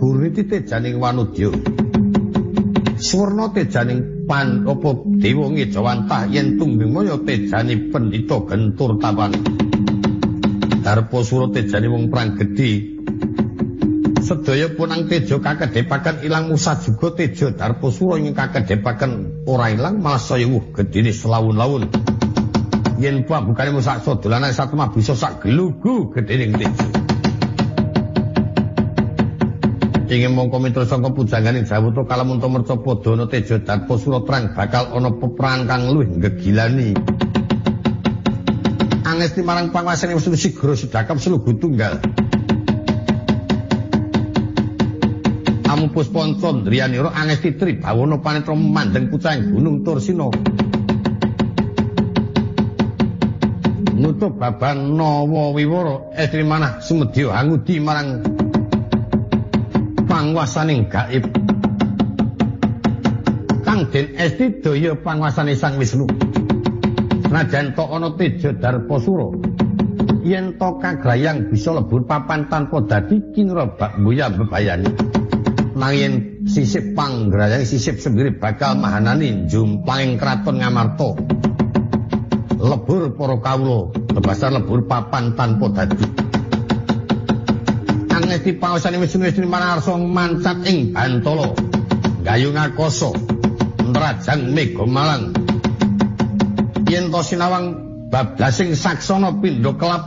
Buriti tejaning Wanudya. Swarna tejaning apa Dewa Ngejawantah yen Tunggimaya tejani Pendhita Gentur Tapan. Darposura tejani wong perang gedhe. Sedaya punang teja kakedhepaken ilang Musa juga teja Darposura ing kakedhepaken ora ilang malah saya gedhene selawun-lawun. Yen pabukane Musa dolanan satemah bisa sak gelugu gedhening teja. Ingin mongko mitra sangka pujanganing Jawata kalamunta merca padha ana teja Darposura perang bakal ana peperangan kang luwih nggegilani. Angesti marang panguwasane wis sigra sedakap selugu tunggal. Amu Puspanca Ndriyanira angesti Tribawana panetra mandheng pucang Gunung Tursina. Nutup baban Nawa Wiwara estri manah sumedya angudi marang panguwasaning gaib. Kang den esti daya panguwasane Sang Wisnu. Senajan tok ana teja Darposura, yen to kagrayang bisa lebur papan tanpa dadi kinra bak mbuya bebayani. Nanging sisip panggrayang sisip sendiri bakal mahanani jumpanging kraton Ngamarta. Lebur para kawula, bebasar lebur papan tanpa dadi. Angesti panguwasane Wisnu Manarsa mancat ing Bantala, gayung akasa, nrajang mega malang. Yen to sinawang bablasing saksana pindha kelap